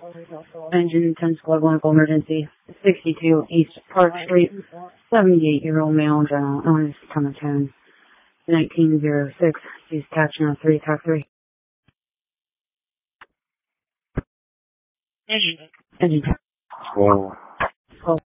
Engine 10 Squad 1 emergency. 62 East Park Street. 78-year-old male, general illness, comma 10. 1906. He's catching 3, talk 3. Engine. 12.